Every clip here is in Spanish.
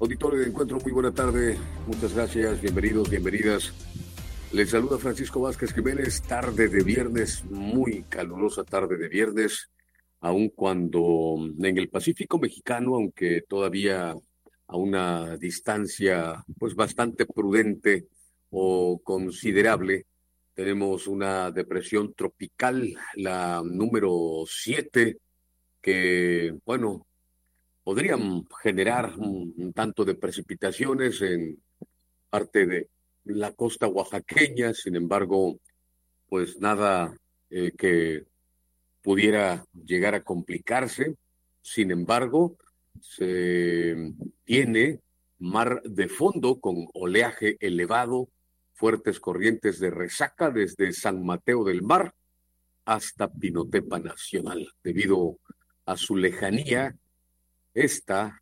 Auditorio de Encuentro, muy buena tarde. Muchas gracias, bienvenidos, bienvenidas. Les saluda Francisco Vázquez Jiménez. Tarde de viernes, muy calurosa tarde de viernes, aun cuando en el Pacífico mexicano, aunque todavía a una distancia pues bastante prudente o considerable, tenemos una depresión tropical, la número 7, que, bueno, podrían generar un tanto de precipitaciones en parte de la costa oaxaqueña. Sin embargo, pues nada que pudiera llegar a complicarse. Sin embargo, se tiene mar de fondo con oleaje elevado, fuertes corrientes de resaca desde San Mateo del Mar hasta Pinotepa Nacional. Debido a su lejanía, esta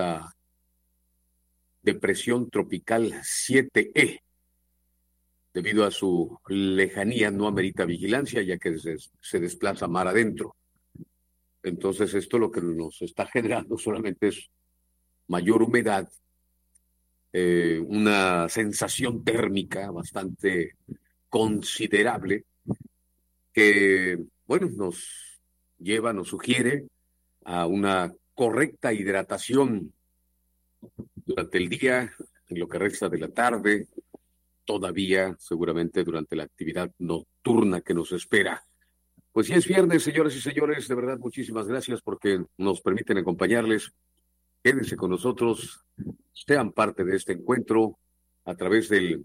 depresión tropical 7E, debido a su lejanía, no amerita vigilancia, ya que se desplaza mar adentro. Entonces, esto lo que nos está generando solamente es mayor humedad, una sensación térmica bastante considerable que, bueno, nos sugiere a una correcta hidratación durante el día, en lo que resta de la tarde, todavía seguramente durante la actividad nocturna que nos espera. Pues ya es viernes, señoras y señores, de verdad muchísimas gracias porque nos permiten acompañarles. Quédense con nosotros, sean parte de este encuentro a través del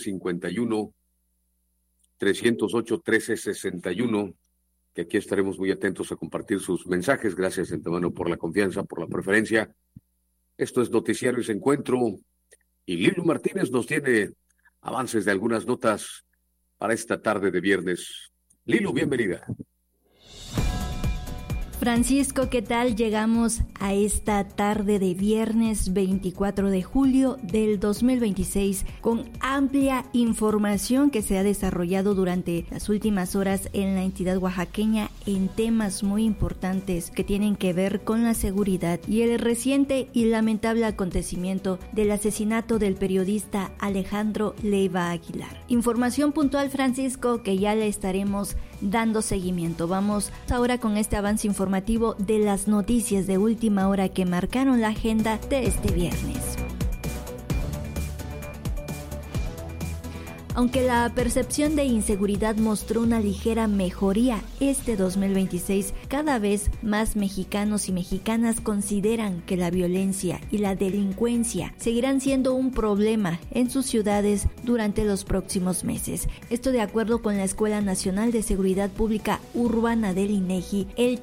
951-308-1361, que aquí estaremos muy atentos a compartir sus mensajes. Gracias de antemano por la confianza, por la preferencia. Esto es Noticiario y Encuentro, y Lilu Martínez nos tiene avances de algunas notas para esta tarde de viernes. Lilu, bienvenida. Francisco, ¿qué tal? Llegamos a esta tarde de viernes 24 de julio del 2026 con amplia información que se ha desarrollado durante las últimas horas en la entidad oaxaqueña en temas muy importantes que tienen que ver con la seguridad y el reciente y lamentable acontecimiento del asesinato del periodista Alejandro Leiva Aguilar. Información puntual, Francisco, que ya le estaremos dando seguimiento. Vamos ahora con este avance informativo de las noticias de última hora que marcaron la agenda de este viernes. Aunque la percepción de inseguridad mostró una ligera mejoría este 2026, cada vez más mexicanos y mexicanas consideran que la violencia y la delincuencia seguirán siendo un problema en sus ciudades durante los próximos meses. Esto de acuerdo con la Escuela Nacional de Seguridad Pública Urbana del INEGI, el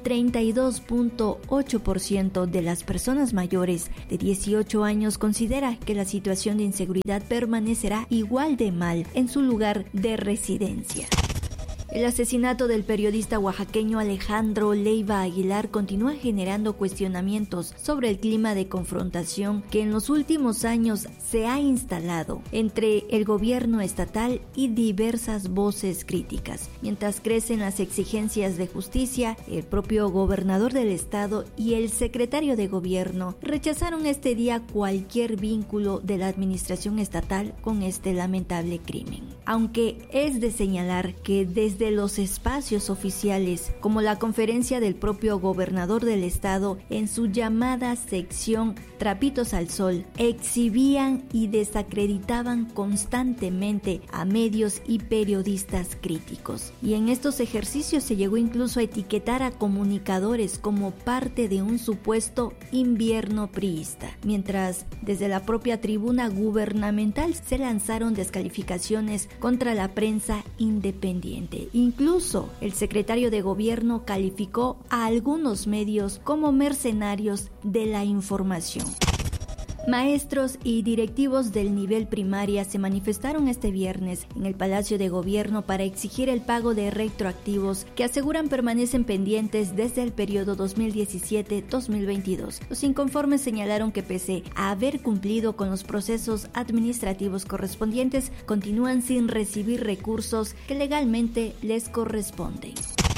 32.8% de las personas mayores de 18 años considera que la situación de inseguridad permanecerá igual de mal en su lugar de residencia. El asesinato del periodista oaxaqueño Alejandro Leiva Aguilar continúa generando cuestionamientos sobre el clima de confrontación que en los últimos años se ha instalado entre el gobierno estatal y diversas voces críticas. Mientras crecen las exigencias de justicia, el propio gobernador del estado y el secretario de gobierno rechazaron este día cualquier vínculo de la administración estatal con este lamentable crimen. Aunque es de señalar que desde los espacios oficiales, como la conferencia del propio gobernador del estado en su llamada sección Trapitos al Sol, exhibían y desacreditaban constantemente a medios y periodistas críticos. Y en estos ejercicios se llegó incluso a etiquetar a comunicadores como parte de un supuesto invierno priista, mientras desde la propia tribuna gubernamental se lanzaron descalificaciones contra la prensa independiente. Incluso el secretario de gobierno calificó a algunos medios como mercenarios de la información. Maestros y directivos del nivel primaria se manifestaron este viernes en el Palacio de Gobierno para exigir el pago de retroactivos que aseguran permanecen pendientes desde el periodo 2017-2022. Los inconformes señalaron que pese a haber cumplido con los procesos administrativos correspondientes, continúan sin recibir recursos que legalmente les corresponden.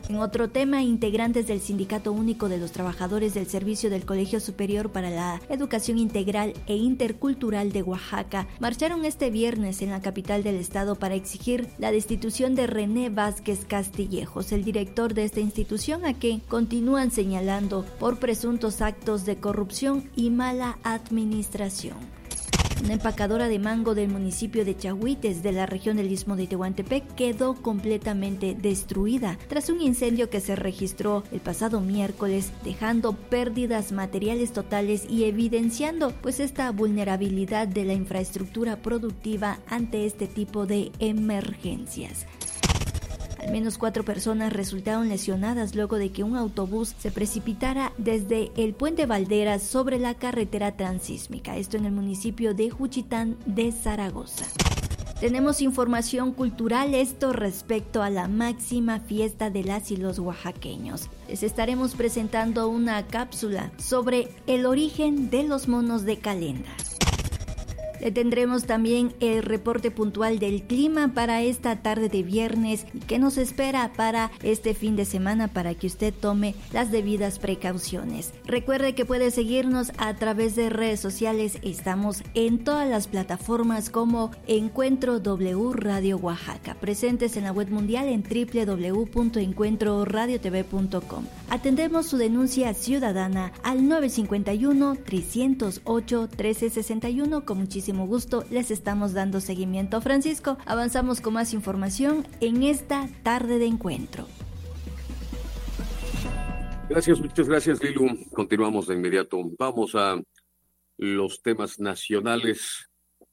En otro tema, integrantes del Sindicato Único de los Trabajadores del Servicio del Colegio Superior para la Educación Integral e Intercultural de Oaxaca marcharon este viernes en la capital del estado para exigir la destitución de René Vázquez Castillejos, el director de esta institución, a quien continúan señalando por presuntos actos de corrupción y mala administración. Una empacadora de mango del municipio de Chahuites, de la región del Istmo de Tehuantepec, quedó completamente destruida tras un incendio que se registró el pasado miércoles, dejando pérdidas materiales totales y evidenciando esta vulnerabilidad de la infraestructura productiva ante este tipo de emergencias. Al menos 4 personas resultaron lesionadas luego de que un autobús se precipitara desde el puente Valderas sobre la carretera transísmica, esto en el municipio de Juchitán de Zaragoza. Tenemos información cultural, esto respecto a la máxima fiesta de las y los oaxaqueños. Les estaremos presentando una cápsula sobre el origen de los monos de Calenda. Le tendremos también el reporte puntual del clima para esta tarde de viernes y qué nos espera para este fin de semana para que usted tome las debidas precauciones. Recuerde que puede seguirnos a través de redes sociales. Estamos en todas las plataformas como Encuentro W Radio Oaxaca, presentes en la web mundial en www.encuentroradiotv.com. Atendemos su denuncia ciudadana al 951-308-1361. Con muchísimo gusto les estamos dando seguimiento. Francisco, avanzamos con más información en esta tarde de encuentro. Gracias, muchas gracias, Lilu. Continuamos de inmediato. Vamos a los temas nacionales.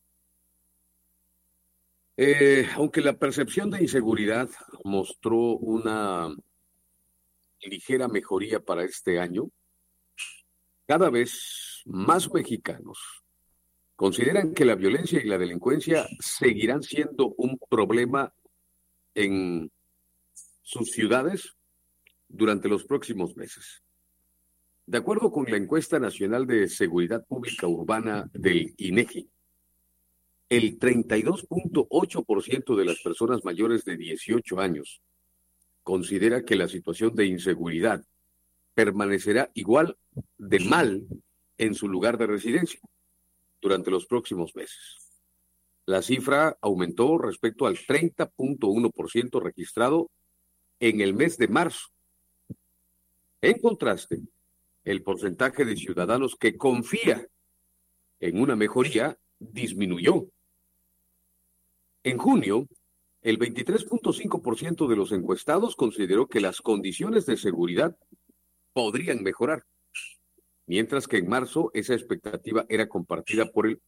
Aunque la percepción de inseguridad mostró una ligera mejoría para este año, cada vez más mexicanos consideran que la violencia y la delincuencia seguirán siendo un problema en sus ciudades durante los próximos meses. De acuerdo con la encuesta nacional de seguridad pública urbana del INEGI, el 32.8% de las personas mayores de 18 años considera que la situación de inseguridad permanecerá igual de mal en su lugar de residencia durante los próximos meses. La cifra aumentó respecto al 30.1% registrado en el mes de marzo. En contraste, el porcentaje de ciudadanos que confía en una mejoría disminuyó. En junio, el 23.5% de los encuestados consideró que las condiciones de seguridad podrían mejorar, mientras que en marzo esa expectativa era compartida por el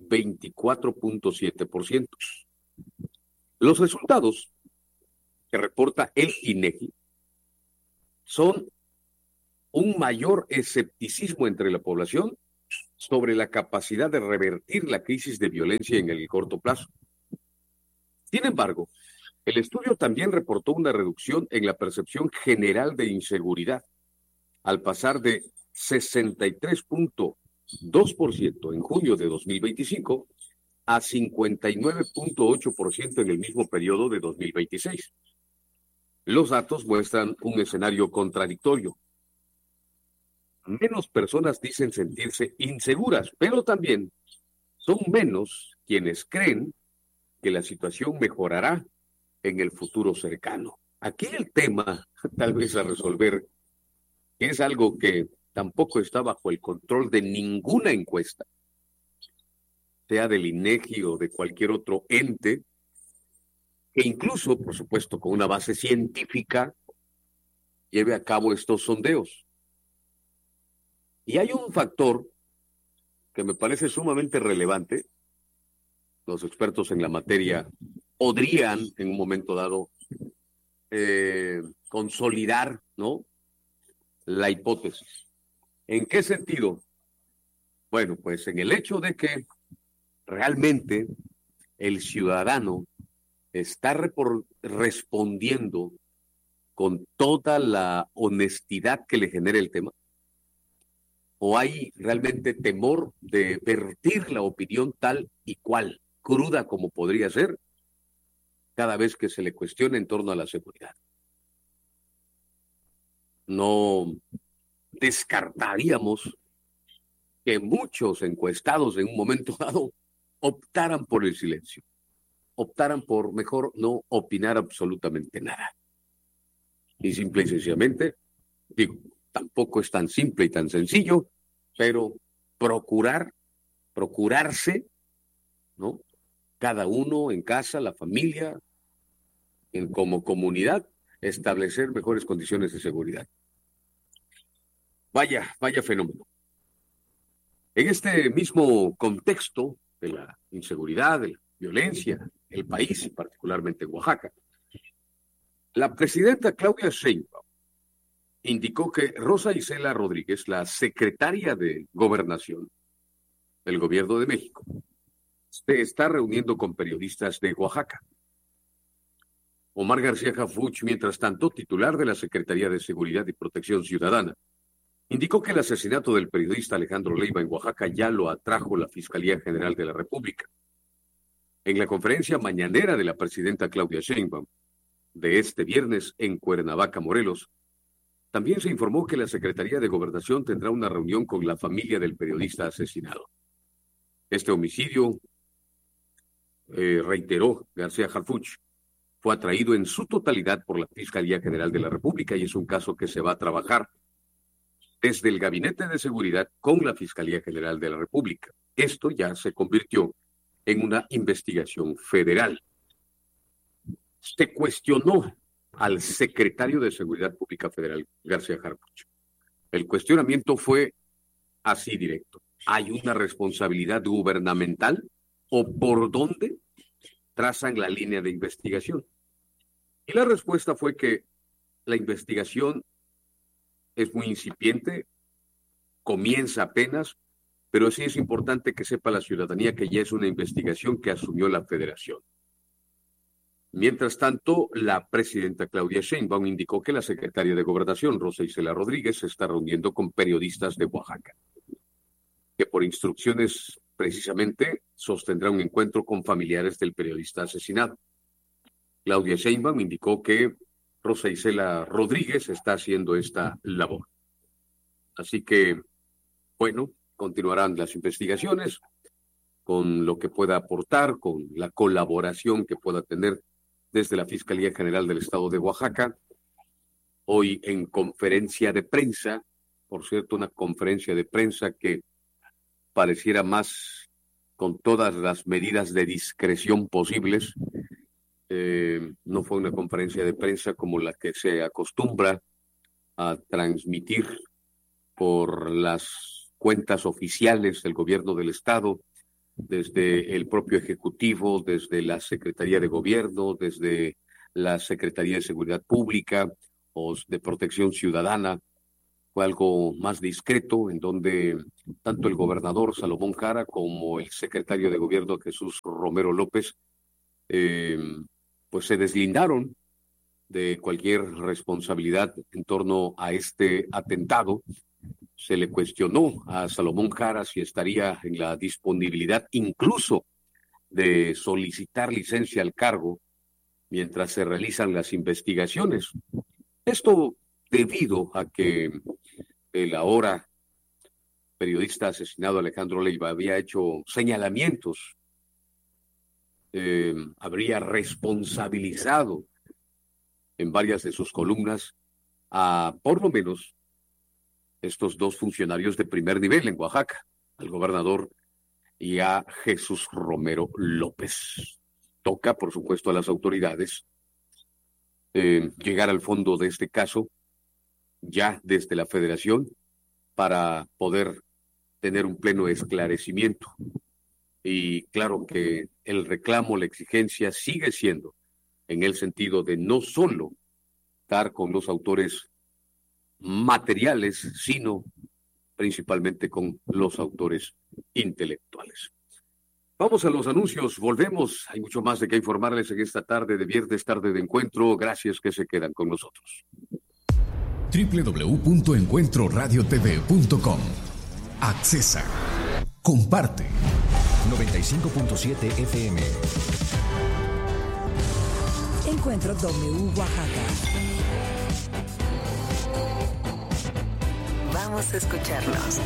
24.7%. Los resultados que reporta el INEGI son un mayor escepticismo entre la población sobre la capacidad de revertir la crisis de violencia en el corto plazo. Sin embargo, el estudio también reportó una reducción en la percepción general de inseguridad, al pasar de 63.2% en junio de 2025 a 59.8% en el mismo periodo de 2026. Los datos muestran un escenario contradictorio. Menos personas dicen sentirse inseguras, pero también son menos quienes creen que la situación mejorará en el futuro cercano. Aquí el tema, tal vez a resolver, es algo que tampoco está bajo el control de ninguna encuesta, sea del INEGI o de cualquier otro ente, que incluso, por supuesto, con una base científica, lleve a cabo estos sondeos. Y hay un factor que me parece sumamente relevante. Los expertos en la materia podrían, en un momento dado, consolidar, ¿no?, la hipótesis. ¿En qué sentido? Bueno, pues en el hecho de que realmente el ciudadano está respondiendo con toda la honestidad que le genera el tema, o hay realmente temor de vertir la opinión tal y cual, cruda como podría ser, cada vez que se le cuestiona en torno a la seguridad. no descartaríamos que muchos encuestados en un momento dado optaran por el silencio, optaran por mejor no opinar absolutamente nada. Y simple y sencillamente, digo, tampoco es tan simple y tan sencillo, pero procurarse, ¿no? Cada uno en casa, la familia, como comunidad, establecer mejores condiciones de seguridad. Vaya fenómeno. En este mismo contexto de la inseguridad, de la violencia, el país, y particularmente Oaxaca, la presidenta Claudia Sheinbaum indicó que Rosa Isela Rodríguez, la secretaria de Gobernación del Gobierno de México, se está reuniendo con periodistas de Oaxaca. Omar García Harfuch, mientras tanto, titular de la Secretaría de Seguridad y Protección Ciudadana, indicó que el asesinato del periodista Alejandro Leiva en Oaxaca ya lo atrajo la Fiscalía General de la República. En la conferencia mañanera de la presidenta Claudia Sheinbaum de este viernes en Cuernavaca, Morelos, también se informó que la Secretaría de Gobernación tendrá una reunión con la familia del periodista asesinado. Este homicidio, reiteró García Harfuch, fue atraído en su totalidad por la Fiscalía General de la República y es un caso que se va a trabajar desde el Gabinete de Seguridad con la Fiscalía General de la República. Esto ya se convirtió en una investigación federal. Se cuestionó al secretario de Seguridad Pública Federal, García Harfuch. El cuestionamiento fue así directo. ¿Hay una responsabilidad gubernamental o por dónde trazan la línea de investigación? Y la respuesta fue que la investigación es muy incipiente, comienza apenas, pero sí es importante que sepa la ciudadanía que ya es una investigación que asumió la Federación. Mientras tanto, la presidenta Claudia Sheinbaum indicó que la secretaria de Gobernación, Rosa Isela Rodríguez, se está reuniendo con periodistas de Oaxaca, que por instrucciones precisamente sostendrá un encuentro con familiares del periodista asesinado. Claudia Sheinbaum indicó que Rosa Isela Rodríguez está haciendo esta labor. Así que, bueno, continuarán las investigaciones con lo que pueda aportar, con la colaboración que pueda tener desde la Fiscalía General del Estado de Oaxaca. Hoy en conferencia de prensa, por cierto, una conferencia de prensa que pareciera más con todas las medidas de discreción posibles. No fue una conferencia de prensa como la que se acostumbra a transmitir por las cuentas oficiales del gobierno del Estado, desde el propio Ejecutivo, desde la Secretaría de Gobierno, desde la Secretaría de Seguridad Pública o de Protección Ciudadana. Fue algo más discreto, en donde tanto el gobernador Salomón Jara como el secretario de Gobierno Jesús Romero López pues se deslindaron de cualquier responsabilidad en torno a este atentado. Se le cuestionó a Salomón Jara si estaría en la disponibilidad incluso de solicitar licencia al cargo mientras se realizan las investigaciones. Esto debido a que el ahora periodista asesinado Alejandro Leiva había hecho señalamientos, habría responsabilizado en varias de sus columnas a por lo menos estos dos funcionarios de primer nivel en Oaxaca, al gobernador y a Jesús Romero López. Toca, por supuesto, a las autoridades llegar al fondo de este caso ya desde la Federación para poder tener un pleno esclarecimiento. Y claro que el reclamo, la exigencia sigue siendo en el sentido de no solo dar con los autores materiales, sino principalmente con los autores intelectuales. Vamos a los anuncios, volvemos. Hay mucho más de qué informarles en esta tarde de viernes, tarde de encuentro. Gracias que se quedan con nosotros. www.encuentroradiotv.com. Accesa. Comparte. 95.7 FM. Encuentro W Oaxaca. Vamos a escucharnos.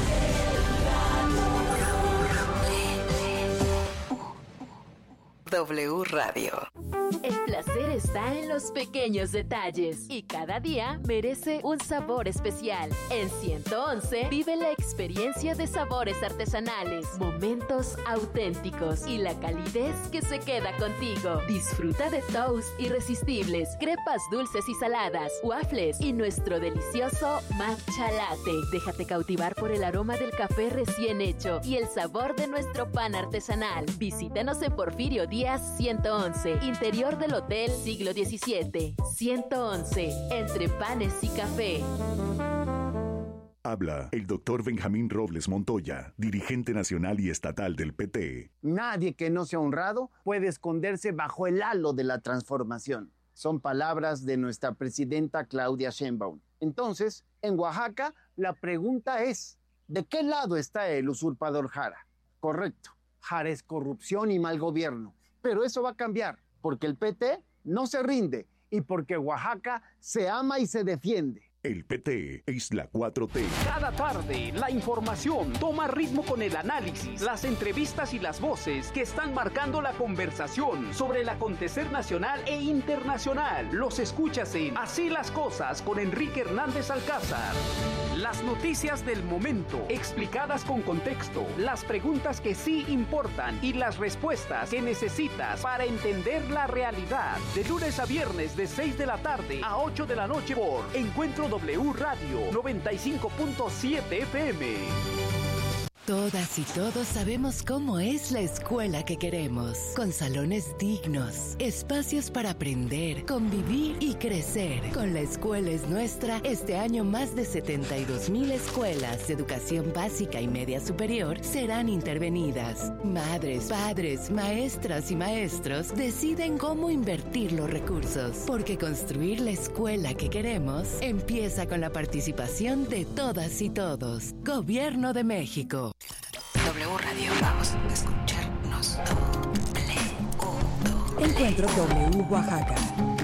W Radio. El placer está en los pequeños detalles y cada día merece un sabor especial. En 111 vive la experiencia de sabores artesanales, momentos auténticos y la calidez que se queda contigo. Disfruta de toast irresistibles, crepas dulces y saladas, waffles y nuestro delicioso matcha latte. Déjate cautivar por el aroma del café recién hecho y el sabor de nuestro pan artesanal. Visítanos en Porfirio Díaz 111, interior del Hotel Siglo XVII. 111, entre panes y café. Habla el doctor Benjamín Robles Montoya, dirigente nacional y estatal del PT. Nadie que no sea honrado puede esconderse bajo el halo de la transformación. Son palabras de nuestra presidenta Claudia Sheinbaum. Entonces, en Oaxaca, la pregunta es, ¿de qué lado está el usurpador Jara? Correcto, Jara es corrupción y mal gobierno. Pero eso va a cambiar, porque el PT no se rinde y porque Oaxaca se ama y se defiende. El PT es la 4T. Cada tarde, la información toma ritmo con el análisis, las entrevistas y las voces que están marcando la conversación sobre el acontecer nacional e internacional. Los escuchas en Así las Cosas con Enrique Hernández Alcázar. Las noticias del momento, explicadas con contexto, las preguntas que sí importan y las respuestas que necesitas para entender la realidad. De lunes a viernes de 6 de la tarde a 8 de la noche por Encuentro W Radio 95.7 FM. Todas y todos sabemos cómo es la escuela que queremos, con salones dignos, espacios para aprender, convivir y crecer. Con La Escuela es Nuestra, este año más de 72,000 escuelas de educación básica y media superior serán intervenidas. Madres, padres, maestras y maestros deciden cómo invertir los recursos, porque construir la escuela que queremos empieza con la participación de todas y todos. Gobierno de México. W Radio, vamos a escucharnos. Encuentro W Oaxaca.